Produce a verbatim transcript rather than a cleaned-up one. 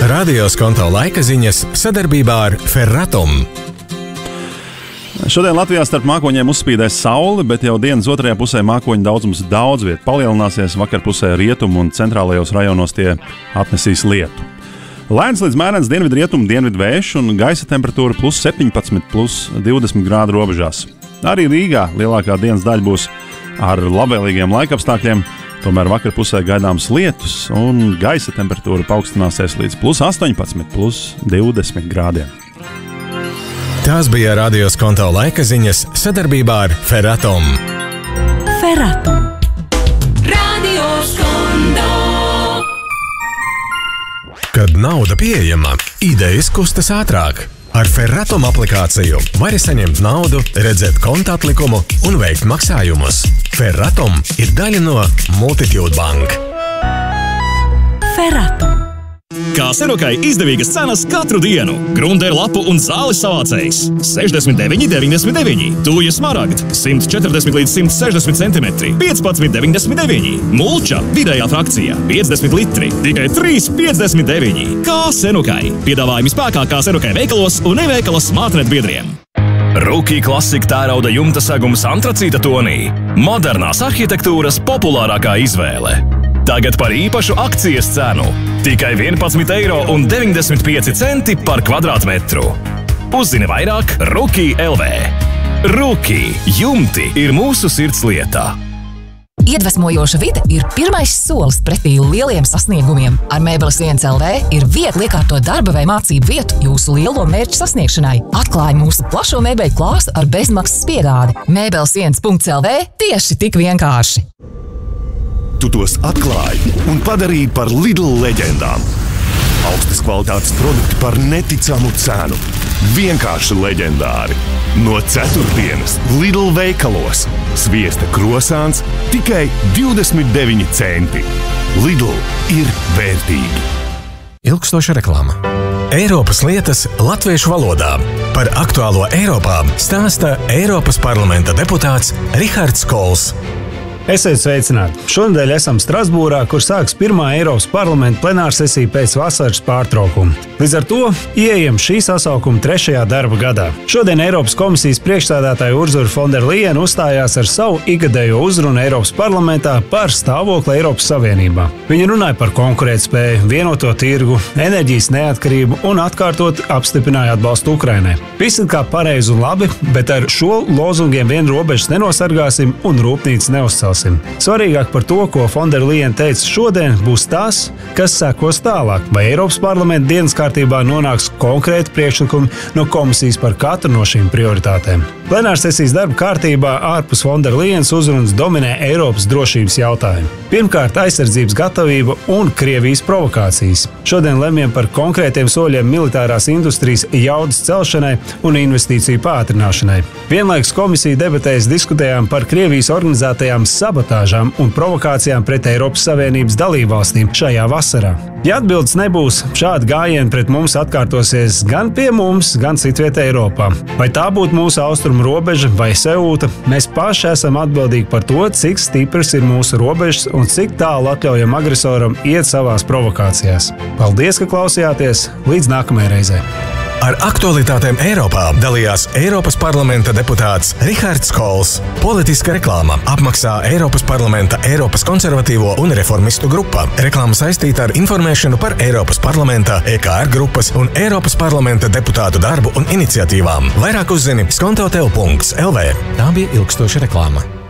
Radio Skonto laika ziņas sadarbībā ar Ferratum. Šodien Latvijā starp mākoņiem uzspīdēs saule, bet jau dienas otrajā pusē mākoņu daudzums daudz viet palielināsies, vakarpusē rietumu un centrālajos rajonos tie atnesīs lietu. Lēns līdz mērens dienvidu rietumu dienvidu vējš un gaisa temperatūra plus septiņpadsmit, plus divdesmit grādu robežās. Arī Rīgā lielākā dienas daļa būs ar labvēlīgiem laikapstākļiem, tomēr vakarpusē gaidāms lietus un gaisa temperatūra paaugstināsies līdz plus astoņpadsmit, plus divdesmit grādiem. Tās bija Radio Skonto laika ziņas sadarbībā ar Ferratum. Ferratum. Radio Skonto. Kad nauda pieejama, idejas kustas ātrāk. Ar Ferratum aplikāciju vari saņemt naudu, redzēt konta atlikumu un veikt maksājumus. Ferratum ir daļa no Multitude Bank. Ferratum. Kā Serokai izdevīgas cenas katru dienu. Grundēra lapu un zāles savācējs. sešdesmit deviņi deviņdesmit deviņi. Tūja smaragd. simt četrdesmit līdz simt sešdesmit centimetri. piecpadsmit deviņdesmit deviņi. Mulča vidējā frakcija. piecdesmit litri. Tikai trīs piecdesmit deviņi. Kā Serokai. Piedāvājumi spēkā kā Serokai veikalos un neveikalas smartnet biedriem. Rookie klasika tērauda jumta segums antracīta tonī. Modernās arhitektūras populārākā izvēle. Tagad par īpašu akcijas cenu. Tikai vienpadsmit eiro un deviņdesmit pieci centi par kvadrātmetru. Uzzini vairāk Rookie L V. Rookie jumti ir mūsu sirds lietā. Iedvesmojoša vide ir pirmais solis pretī lieliem sasniegumiem. Ar Mēbeles viens L V ir viegli iekārtot darba vai mācību vietu jūsu lielo mērķu sasniegšanai. Atklāj mūsu plašo mēbeļu klāstu ar bezmaksas piegādi. Mēbeles viens L V tieši tik vienkārši. Tu tos atklāji un padarīji par Lidl leģendām. Augstas kvalitātes produkti par neticamu cenu. Vienkārši leģendāri. No ceturtdienas Lidl veikalos. Sviesta krosāns tikai divdesmit deviņi centi. Lidl ir vērtīgi. Ilgstoša reklāma. Eiropas lietas latviešu valodā. Par aktuālo Eiropā stāsta Eiropas parlamenta deputāts Rihards Kols. Esiet sveicināti! Šonedēļ esam Strasbūrā, kur sāks pirmā Eiropas parlamenta plenārsesija pēc vasaras pārtraukuma. Līdz ar to ieejam šī sasaukuma trešajā darba gadā. Šodien Eiropas komisijas priekšsēdētāja Ursula von der Leyen uzstājās ar savu ikgadējo uzrunu Eiropas parlamentā par stāvokli Eiropas Savienībā. Viņa runāja par konkurētspēju, vienoto tirgu, enerģijas neatkarību un atkārtot apstiprināja atbalstu Ukrainai. Viss ir kā pareizi un labi, bet ar šo lozungiem vien robežas nenosargāsim un rūpnīcas neuzcelsim. Svarīgāk par to, ko von der Leyen teica šodien, būs tas, kas sekos tālāk, vai Eiropas parlamenta dienas kārtībā nonāks konkrēti priekšlikumi no komisijas par katru no šīm prioritātēm. Plenārsesijas darba kārtībā ārpus von der Leyenas uzrunas dominē Eiropas drošības jautājumi. Pirmkārt, aizsardzības gatavība un Krievijas provokācijas. Šodien lemjam par konkrētiem soļiem militārās industrijas jaudas celšanai un investīciju pātrināšanai. Vienlaikus komisija debatēs diskutējām par Krievijas organizētajām sabotāžām un provokācijām pret Eiropas Savienības dalībvalstīm šajā vasarā. Ja atbildes nebūs, šādi gājieni pret mums atkārtosies gan pie mums, gan citvietē Eiropā. Vai tā būtu mūsu austrumu robeža vai Seūta, mēs paši esam atbildīgi par to, cik stipras ir mūsu robežas un cik tālu atļaujam agresoram iet savās provokācijās. Paldies, ka klausījāties! Līdz nākamajai reizei! Ar aktualitātēm Eiropā dalījās Eiropas parlamenta deputāts Rihards Kols. Politiska reklāma apmaksā Eiropas parlamenta Eiropas konservatīvo un reformistu grupa. Reklāma saistīta ar informēšanu par Eiropas parlamenta, E K R grupas un Eiropas parlamenta deputātu darbu un iniciatīvām. Vairāk uzzini skontotel punkts L V. Tā bija ilgstoša reklāma.